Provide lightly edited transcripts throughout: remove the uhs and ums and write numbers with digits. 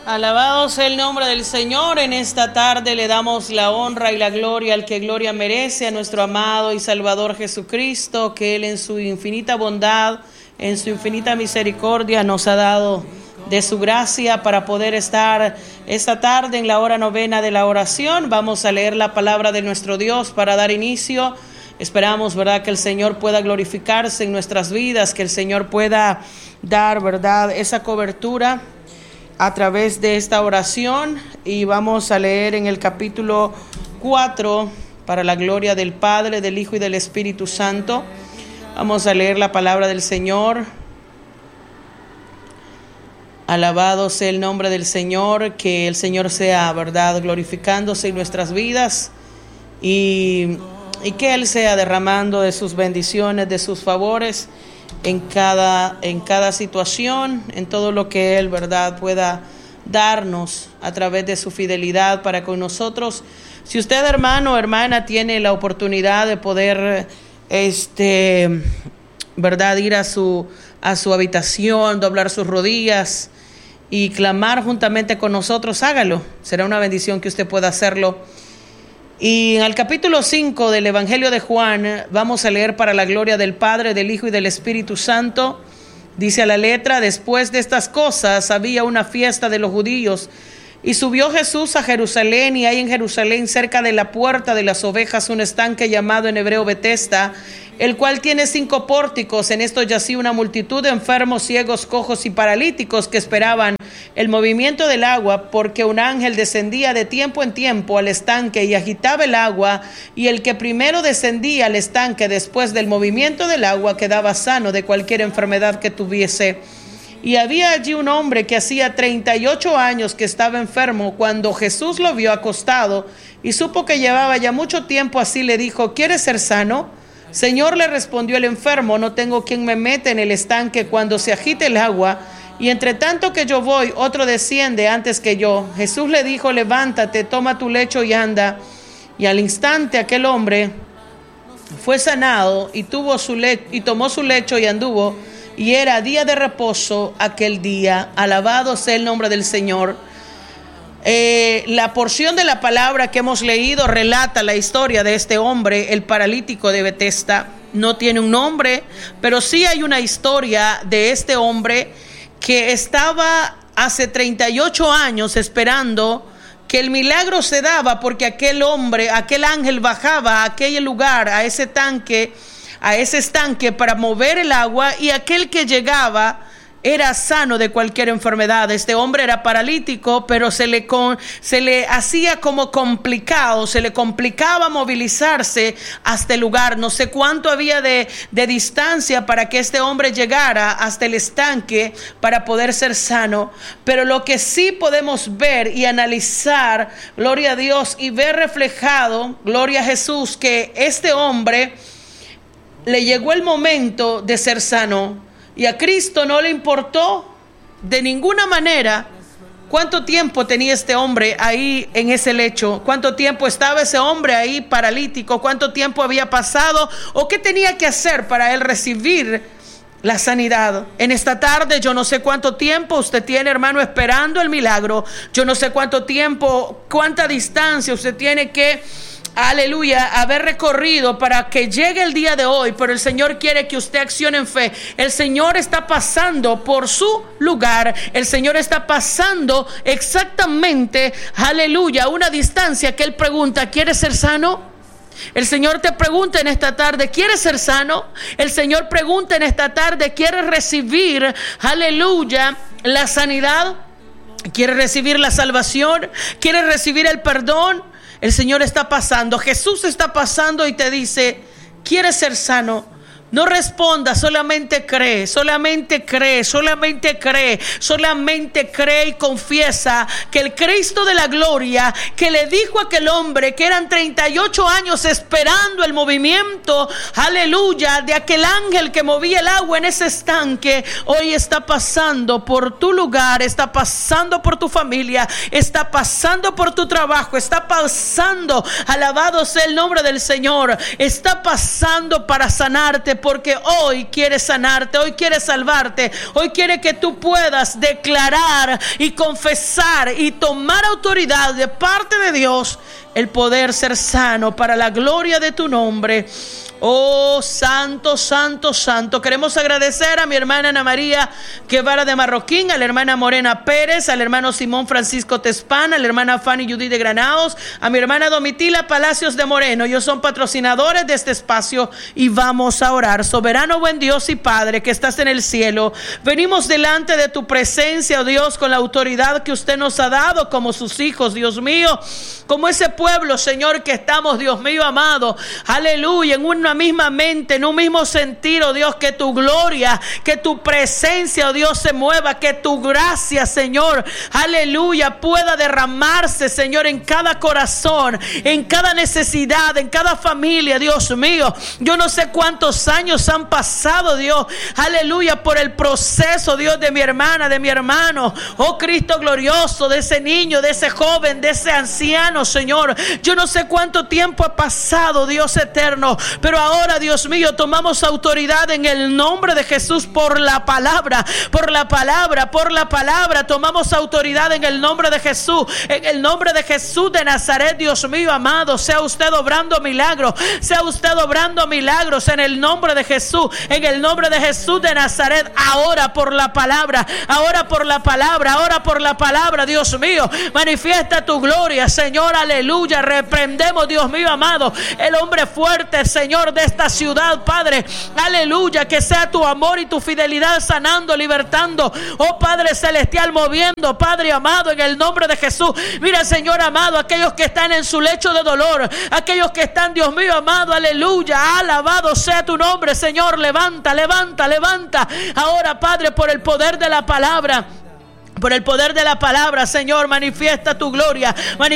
Alabado sea el nombre del Señor. En esta tarde le damos la honra y la gloria al que gloria merece, a nuestro amado y Salvador Jesucristo, que Él en su infinita bondad, en su infinita misericordia nos ha dado de su gracia para poder estar esta tarde en la hora novena de la oración. Vamos a leer la palabra de nuestro Dios para dar inicio. Esperamos, ¿verdad?, que el Señor pueda glorificarse en nuestras vidas, que el Señor pueda dar, ¿verdad?, esa cobertura a través de esta oración. Y vamos a leer en el capítulo 4, para la gloria del Padre, del Hijo y del Espíritu Santo. Vamos a leer la palabra del Señor. Alabado sea el nombre del Señor, que el Señor sea, ¿verdad?, glorificándose en nuestras vidas y que Él sea derramando de sus bendiciones, de sus favores en cada situación, en todo lo que Él, ¿verdad?, pueda darnos a través de su fidelidad para con nosotros. Si usted, hermano o hermana, tiene la oportunidad de poder, ¿verdad?, ir a su habitación, doblar sus rodillas y clamar juntamente con nosotros, hágalo. Será una bendición que usted pueda hacerlo. Y en el capítulo 5 del Evangelio de Juan vamos a leer para la gloria del Padre, del Hijo y del Espíritu Santo. Dice a la letra: después de estas cosas había una fiesta de los judíos, y subió Jesús a Jerusalén, y hay en Jerusalén, cerca de la puerta de las ovejas, un estanque llamado en hebreo Betesda, el cual tiene 5 pórticos. En esto yacía una multitud de enfermos, ciegos, cojos y paralíticos que esperaban el movimiento del agua, porque un ángel descendía de tiempo en tiempo al estanque y agitaba el agua, y el que primero descendía al estanque después del movimiento del agua quedaba sano de cualquier enfermedad que tuviese. Y había allí un hombre que hacía 38 años que estaba enfermo. Cuando Jesús lo vio acostado y supo que llevaba ya mucho tiempo así, le dijo: ¿quieres ser sano? Señor, le respondió el enfermo, no tengo quien me meta en el estanque cuando se agite el agua, y entre tanto que yo voy, otro desciende antes que yo. Jesús le dijo: levántate, toma tu lecho y anda. Y al instante aquel hombre fue sanado y tomó su lecho y anduvo, y era día de reposo aquel día. Alabado sea el nombre del Señor. La porción de la palabra que hemos leído relata la historia de este hombre, el paralítico de Betesda. No tiene un nombre, pero sí hay una historia de este hombre que estaba hace 38 años esperando que el milagro se daba, porque aquel ángel bajaba a aquel lugar, a ese estanque para mover el agua, y aquel que llegaba era sano de cualquier enfermedad. Este hombre era paralítico, pero se le hacía como complicado, se le complicaba movilizarse hasta el lugar. No sé cuánto había de distancia para que este hombre llegara hasta el estanque para poder ser sano. Pero lo que sí podemos ver y analizar, gloria a Dios, y ver reflejado, gloria a Jesús, que este hombre le llegó el momento de ser sano. Y a Cristo no le importó de ninguna manera cuánto tiempo tenía este hombre ahí en ese lecho, cuánto tiempo estaba ese hombre ahí paralítico, cuánto tiempo había pasado o qué tenía que hacer para él recibir la sanidad. En esta tarde yo no sé cuánto tiempo usted tiene, hermano, esperando el milagro. Yo no sé cuánto tiempo, cuánta distancia usted tiene que, aleluya, haber recorrido para que llegue el día de hoy, pero el Señor quiere que usted accione en fe. El Señor está pasando por su lugar, el Señor está pasando exactamente, aleluya, una distancia que Él pregunta: ¿quieres ser sano? El Señor te pregunta en esta tarde: ¿quieres ser sano? El Señor pregunta en esta tarde: ¿quieres recibir, aleluya, la sanidad? ¿Quieres recibir la salvación? ¿Quieres recibir el perdón? El Señor está pasando, Jesús está pasando y te dice: ¿quieres ser sano? No responda, solamente cree, solamente cree, solamente cree, solamente cree y confiesa que el Cristo de la gloria, que le dijo a aquel hombre que eran 38 años esperando el movimiento, aleluya, de aquel ángel que movía el agua en ese estanque, hoy está pasando por tu lugar, está pasando por tu familia, está pasando por tu trabajo, está pasando, alabado sea el nombre del Señor, está pasando para sanarte, Padre, porque hoy quiere sanarte, hoy quiere salvarte, hoy quiere que tú puedas declarar y confesar y tomar autoridad de parte de Dios, el poder ser sano para la gloria de tu nombre. Oh, santo, santo, santo. Queremos agradecer a mi hermana Ana María Guevara de Marroquín, a la hermana Morena Pérez, al hermano Simón Francisco Tespán, a la hermana Fanny Judy de Granados, a mi hermana Domitila Palacios de Moreno. Ellos son patrocinadores de este espacio y vamos a orar. Soberano, buen Dios y Padre que estás en el cielo, venimos delante de tu presencia, oh Dios, con la autoridad que usted nos ha dado como sus hijos, Dios mío, como ese pueblo, Señor, que estamos, Dios mío amado, aleluya, en una misma mente, en un mismo sentir, oh Dios, que tu gloria, que tu presencia, oh Dios, se mueva, que tu gracia, Señor, aleluya, pueda derramarse, Señor, en cada corazón, en cada necesidad, en cada familia, Dios mío. Yo no sé cuántos años han pasado, Dios, aleluya, por el proceso, Dios, de mi hermana, de mi hermano, oh Cristo glorioso, de ese niño, de ese joven, de ese anciano, Señor. Yo no sé cuánto tiempo ha pasado, Dios eterno, pero ahora, Dios mío, tomamos autoridad en el nombre de Jesús por la palabra, por la palabra, por la palabra. Tomamos autoridad en el nombre de Jesús, en el nombre de Jesús de Nazaret, Dios mío amado. Sea usted obrando milagros, sea usted obrando milagros en el nombre de Jesús, en el nombre de Jesús de Nazaret. Ahora por la palabra, ahora por la palabra, ahora por la palabra, Dios mío. Manifiesta tu gloria, Señor, aleluya. Reprendemos, Dios mío amado, el hombre fuerte, Señor, de esta ciudad, Padre, aleluya, que sea tu amor y tu fidelidad sanando, libertando, oh Padre celestial, moviendo, Padre amado, en el nombre de Jesús. Mira, Señor amado, aquellos que están en su lecho de dolor, aquellos que están, Dios mío amado, aleluya, alabado sea tu nombre, Señor. Levanta, levanta, levanta ahora, Padre, por el poder de la palabra. Por el poder de la palabra, Señor, manifiesta tu gloria,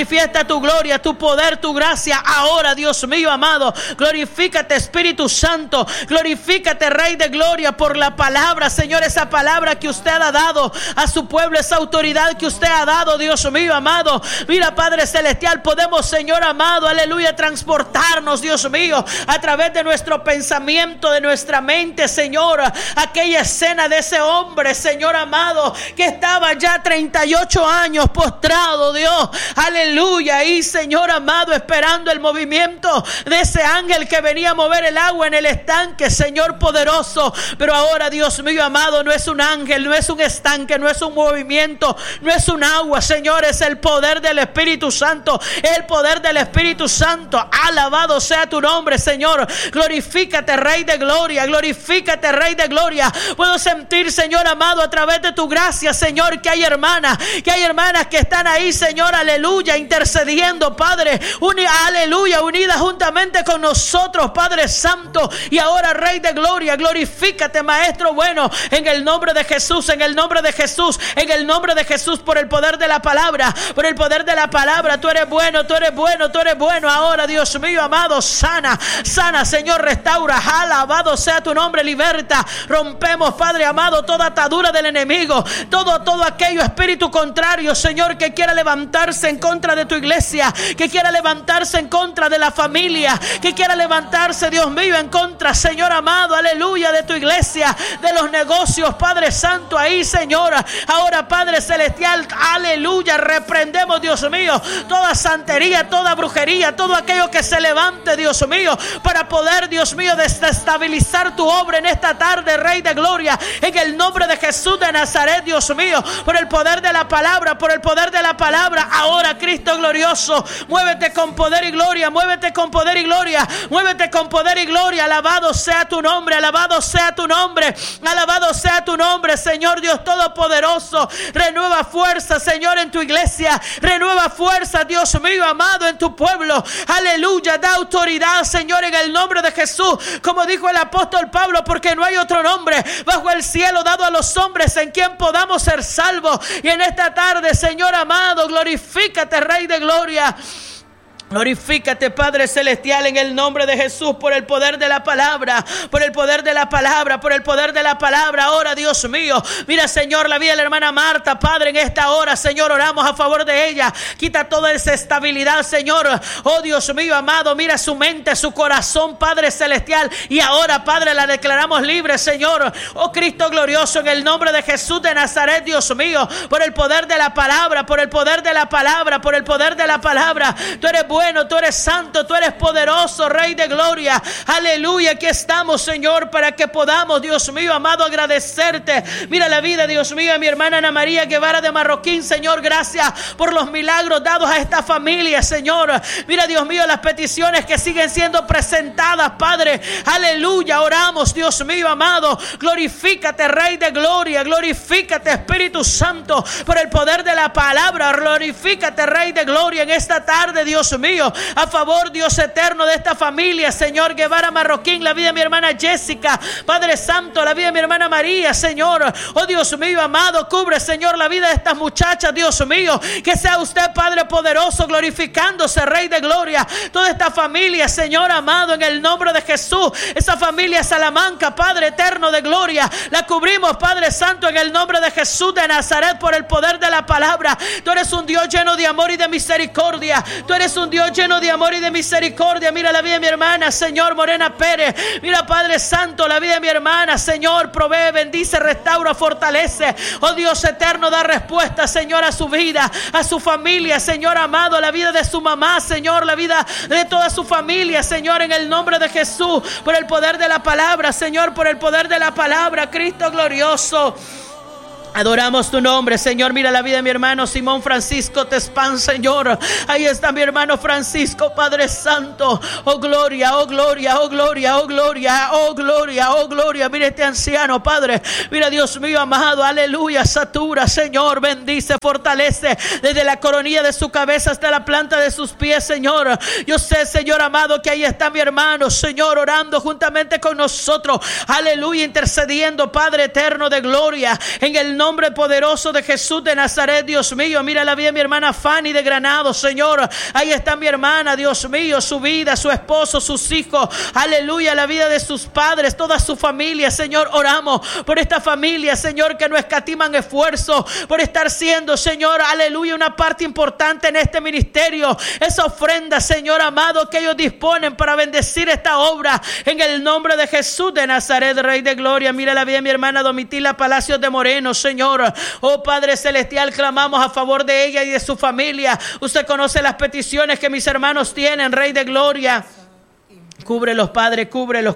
tu poder, tu gracia. Ahora, Dios mío amado, glorifícate, Espíritu Santo, glorifícate, Rey de gloria, por la palabra, Señor, esa palabra que usted ha dado a su pueblo, esa autoridad que usted ha dado, Dios mío amado. Mira, Padre celestial, podemos, Señor amado, aleluya, transportarnos, Dios mío, a través de nuestro pensamiento, de nuestra mente, Señor, aquella escena de ese hombre, Señor amado, que estaba ya 38 años postrado, Dios, aleluya, y Señor amado, esperando el movimiento de ese ángel que venía a mover el agua en el estanque, Señor poderoso. Pero ahora, Dios mío amado, no es un ángel, no es un estanque, no es un movimiento, no es un agua, Señor, es el poder del Espíritu Santo, el poder del Espíritu Santo. Alabado sea tu nombre, Señor. Glorifícate, Rey de gloria, glorifícate, Rey de gloria. Puedo sentir, Señor amado, a través de tu gracia, Señor, que hay hermanas que están ahí, Señor, aleluya, intercediendo, Padre, aleluya, unidas juntamente con nosotros, Padre Santo. Y ahora, Rey de gloria, glorifícate, Maestro bueno, en el nombre de Jesús, en el nombre de Jesús, en el nombre de Jesús, por el poder de la palabra, por el poder de la palabra. Tú eres bueno, tú eres bueno, tú eres bueno. Ahora, Dios mío amado, sana, Señor, restaura, alabado sea tu nombre, liberta. Rompemos, Padre amado, toda atadura del enemigo, todo aquello espíritu contrario, Señor, que quiera levantarse en contra de tu iglesia, que quiera levantarse en contra de la familia, que quiera levantarse, Dios mío, en contra, Señor amado, aleluya, de tu iglesia, de los negocios, Padre Santo, ahí, Señor. Ahora, Padre celestial, aleluya, reprendemos, Dios mío, toda santería, toda brujería, todo aquello que se levante, Dios mío, para poder, Dios mío, desestabilizar tu obra en esta tarde, Rey de gloria, en el nombre de Jesús de Nazaret, Dios mío, por el poder de la palabra, por el poder de la palabra. Ahora, Cristo glorioso, muévete con poder y gloria, muévete con poder y gloria, muévete con poder y gloria. Alabado sea tu nombre, alabado sea tu nombre, alabado sea tu nombre, Señor Dios todopoderoso. Renueva fuerza, Señor, en tu iglesia, renueva fuerza, Dios mío amado, en tu pueblo, aleluya. Da autoridad, Señor, en el nombre de Jesús, como dijo el apóstol Pablo, porque no hay otro nombre bajo el cielo dado a los hombres en quien podamos ser salvos. Y en esta tarde, Señor amado, glorifícate, Rey de gloria. Glorifícate, Padre Celestial, en el nombre de Jesús, por el poder de la palabra, por el poder de la palabra, por el poder de la palabra. Ahora, Dios mío, mira, Señor, la vida de la hermana Marta, Padre, en esta hora, Señor, oramos a favor de ella. Quita toda esa estabilidad, Señor. Oh, Dios mío, amado, mira su mente, su corazón, Padre Celestial. Y ahora, Padre, la declaramos libre, Señor. Oh, Cristo glorioso, en el nombre de Jesús de Nazaret, Dios mío, por el poder de la palabra, por el poder de la palabra, por el poder de la palabra. Tú eres bueno, tú eres santo, tú eres poderoso, Rey de gloria. Aleluya, aquí estamos, Señor, para que podamos, Dios mío, amado, agradecerte. Mira la vida, Dios mío, de mi hermana Ana María Guevara de Marroquín, Señor, gracias por los milagros dados a esta familia, Señor. Mira, Dios mío, las peticiones que siguen siendo presentadas, Padre. Aleluya, oramos, Dios mío, amado. Glorifícate, Rey de gloria. Glorifícate, Espíritu Santo, por el poder de la palabra. Glorifícate, Rey de gloria, en esta tarde, Dios mío, a favor, Dios eterno, de esta familia, Señor. Guevara Marroquín, la vida de mi hermana Jessica, Padre Santo, la vida de mi hermana María, Señor. Oh, Dios mío, amado, cubre, Señor, la vida de estas muchachas, Dios mío. Que sea usted, Padre poderoso, glorificándose, Rey de gloria. Toda esta familia, Señor amado, en el nombre de Jesús. Esa familia Salamanca, Padre eterno de gloria, la cubrimos, Padre Santo, en el nombre de Jesús de Nazaret, por el poder de la palabra. Tú eres un Dios lleno de amor y de misericordia. Tú eres un Dios lleno de amor y de misericordia. Mira la vida de mi hermana, Señor, Morena Pérez. Mira, Padre Santo, la vida de mi hermana, Señor, provee, bendice, restaura, fortalece. Oh, Dios eterno, da respuesta, Señor, a su vida, a su familia, Señor amado, la vida de su mamá, Señor, la vida de toda su familia, Señor, en el nombre de Jesús, por el poder de la palabra, Señor, por el poder de la palabra, Cristo glorioso. Adoramos tu nombre, Señor. Mira la vida de mi hermano Simón Francisco Tespán, Señor. Ahí está mi hermano Francisco, Padre Santo. Oh gloria, oh gloria, oh gloria, oh gloria, oh gloria, oh gloria. Mira este anciano, Padre. Mira, Dios mío amado, aleluya. Satura, Señor, bendice, fortalece desde la coronilla de su cabeza hasta la planta de sus pies, Señor. Yo sé, Señor amado, que ahí está mi hermano, Señor, orando juntamente con nosotros. Aleluya, intercediendo, Padre eterno de gloria, en el nombre poderoso de Jesús de Nazaret, Dios mío. Mira la vida de mi hermana Fanny de Granado, Señor. Ahí está mi hermana, Dios mío, su vida, su esposo, sus hijos. Aleluya, la vida de sus padres, toda su familia, Señor. Oramos por esta familia, Señor, que no escatiman esfuerzo por estar siendo, Señor, aleluya, una parte importante en este ministerio. Esa ofrenda, Señor amado, que ellos disponen para bendecir esta obra, en el nombre de Jesús de Nazaret, Rey de gloria. Mira la vida de mi hermana Domitila Palacios de Moreno, Señor. Oh Padre Celestial, clamamos a favor de ella y de su familia. Usted conoce las peticiones que mis hermanos tienen, Rey de gloria. Cúbrelos, Padre, cúbrelos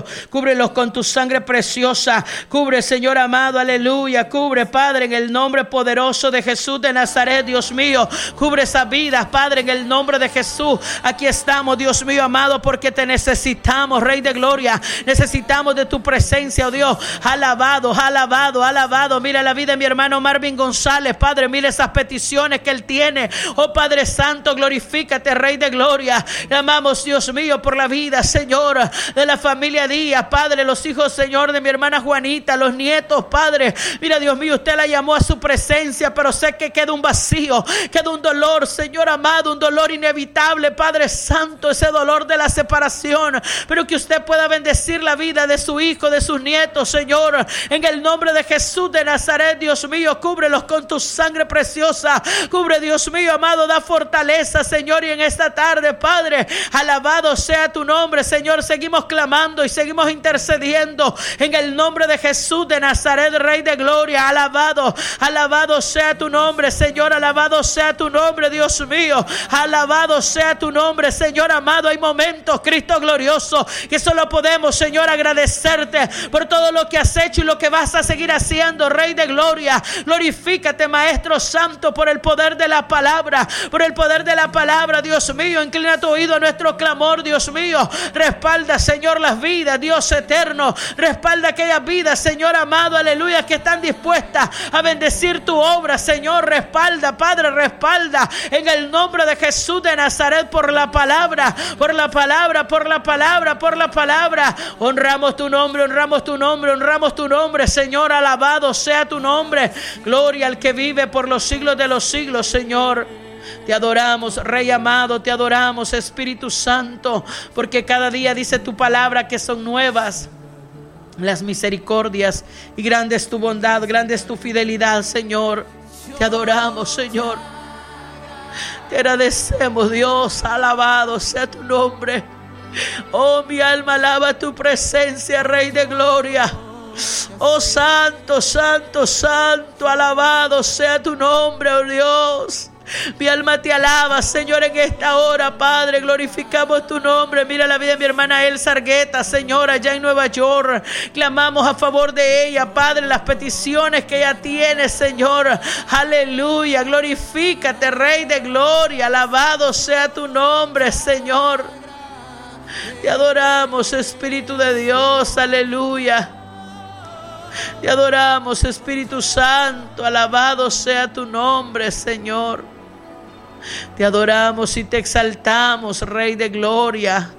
con tu sangre preciosa. Cubre, Señor amado, aleluya. Cubre, Padre, en el nombre poderoso de Jesús de Nazaret, Dios mío. Cubre esas vidas, Padre, en el nombre de Jesús. Aquí estamos, Dios mío amado, porque te necesitamos, Rey de gloria. Necesitamos de tu presencia, oh Dios. Alabado, alabado, alabado. Mira la vida de mi hermano Marvin González, Padre. Mira esas peticiones que él tiene. Oh Padre Santo, glorifícate, Rey de gloria. Le amamos, Dios mío, por la vida, Señor, de la familia Díaz, Padre, los hijos, Señor, de mi hermana Juanita, los nietos, Padre. Mira, Dios mío, usted la llamó a su presencia, pero sé que queda un vacío, queda un dolor, Señor amado, un dolor inevitable, Padre Santo, ese dolor de la separación, pero que usted pueda bendecir la vida de su hijo, de sus nietos, Señor, en el nombre de Jesús de Nazaret, Dios mío. Cúbrelos con tu sangre preciosa. Cubre, Dios mío amado, da fortaleza, Señor, y en esta tarde, Padre, alabado sea tu nombre, Señor. Seguimos clamando y seguimos intercediendo en el nombre de Jesús de Nazaret, Rey de gloria. Alabado, alabado sea tu nombre, Señor. Alabado sea tu nombre, Dios mío. Alabado sea tu nombre, Señor amado. Hay momentos, Cristo glorioso, que solo podemos, Señor, agradecerte por todo lo que has hecho y lo que vas a seguir haciendo, Rey de gloria. Glorifícate, Maestro Santo, por el poder de la palabra, por el poder de la palabra, Dios mío. Inclina tu oído a nuestro clamor, Dios mío. Respalda, Señor, las vidas, Dios eterno. Respalda aquellas vidas, Señor amado, aleluya, que están dispuestas a bendecir tu obra, Señor. Respalda, Padre, respalda en el nombre de Jesús de Nazaret, por la palabra, por la palabra, por la palabra, por la palabra. Honramos tu nombre, honramos tu nombre, honramos tu nombre, Señor. Alabado sea tu nombre. Gloria al que vive por los siglos de los siglos, Señor. Te adoramos, Rey amado, te adoramos, Espíritu Santo, porque cada día dice tu palabra que son nuevas las misericordias y grande es tu bondad, grande es tu fidelidad, Señor. Te adoramos, Señor. Te agradecemos, Dios, alabado sea tu nombre. Oh, mi alma alaba tu presencia, Rey de gloria. Oh, santo, santo, santo, alabado sea tu nombre, oh Dios. Mi alma te alaba, Señor, en esta hora, Padre. Glorificamos tu nombre. Mira la vida de mi hermana Elsa Argueta, Señor, allá en Nueva York. Clamamos a favor de ella, Padre, las peticiones que ella tiene, Señor. Aleluya. Glorifícate, Rey de gloria. Alabado sea tu nombre, Señor. Te adoramos, Espíritu de Dios. Aleluya. Te adoramos, Espíritu Santo. Alabado sea tu nombre, Señor. Te adoramos y te exaltamos, Rey de gloria.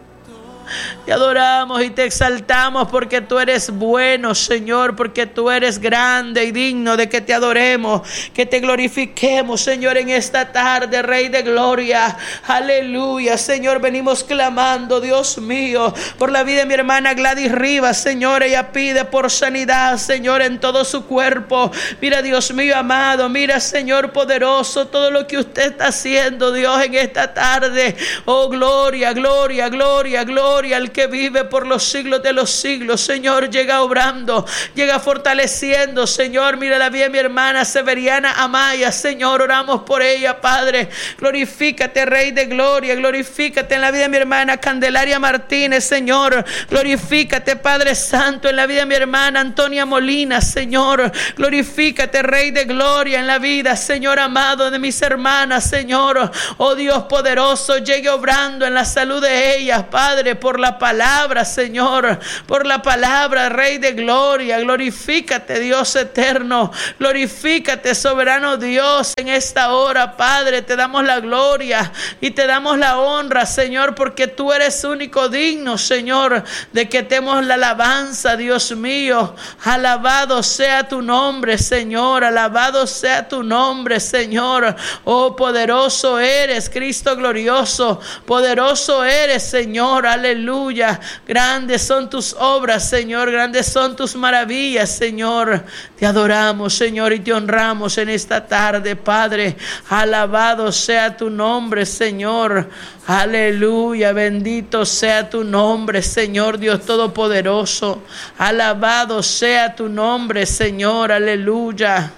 Te adoramos y te exaltamos porque tú eres bueno, Señor, porque tú eres grande y digno de que te adoremos, que te glorifiquemos, Señor, en esta tarde, Rey de gloria. Aleluya, Señor, venimos clamando, Dios mío, por la vida de mi hermana Gladys Rivas, Señor. Ella pide por sanidad, Señor, en todo su cuerpo. Mira, Dios mío amado, mira, Señor poderoso, todo lo que usted está haciendo, Dios, en esta tarde. Oh, gloria, gloria, gloria, gloria al que vive por los siglos de los siglos. Señor, llega obrando, llega fortaleciendo, Señor. Mira la vida de mi hermana Severiana Amaya, Señor, oramos por ella, Padre. Glorifícate, Rey de gloria. Glorifícate en la vida de mi hermana Candelaria Martínez, Señor. Glorifícate, Padre Santo, en la vida de mi hermana Antonia Molina, Señor. Glorifícate, Rey de gloria, en la vida, Señor amado, de mis hermanas, Señor. Oh Dios poderoso, llegue obrando en la salud de ellas, Padre, por la palabra, Señor, por la palabra, Rey de gloria. Glorifícate, Dios eterno. Glorifícate, soberano Dios, en esta hora, Padre. Te damos la gloria y te damos la honra, Señor, porque tú eres único digno, Señor, de que te demos la alabanza, Dios mío. Alabado sea tu nombre, Señor. Alabado sea tu nombre, Señor. Oh, poderoso eres, Cristo glorioso. Poderoso eres, Señor. Aleluya. Grandes son tus obras, Señor. Grandes son tus maravillas, Señor. Te adoramos, Señor, y te honramos en esta tarde, Padre. Alabado sea tu nombre, Señor. Aleluya. Bendito sea tu nombre, Señor Dios Todopoderoso. Alabado sea tu nombre, Señor. Aleluya.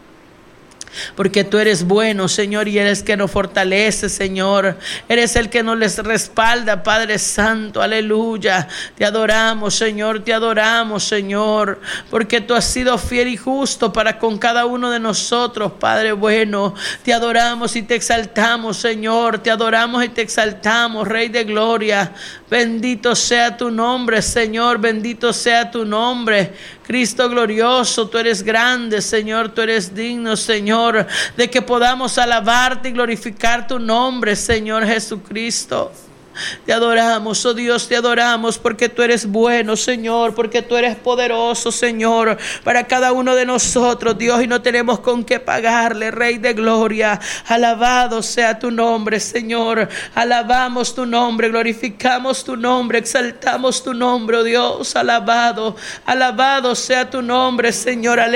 Porque tú eres bueno, Señor, y eres el que nos fortalece, Señor. Eres el que nos les respalda, Padre Santo. Aleluya. Te adoramos, Señor, te adoramos, Señor, porque tú has sido fiel y justo para con cada uno de nosotros, Padre bueno. Te adoramos y te exaltamos, Señor. Te adoramos y te exaltamos, Rey de gloria. Bendito sea tu nombre, Señor. Bendito sea tu nombre, Cristo glorioso. Tú eres grande, Señor. Tú eres digno, Señor, de que podamos alabarte y glorificar tu nombre, Señor Jesucristo. Te adoramos, oh Dios, te adoramos porque tú eres bueno, Señor, porque tú eres poderoso, Señor, para cada uno de nosotros, Dios, y no tenemos con qué pagarle, Rey de gloria. Alabado sea tu nombre, Señor. Alabamos tu nombre, glorificamos tu nombre, exaltamos tu nombre, oh Dios. Alabado, alabado sea tu nombre, Señor.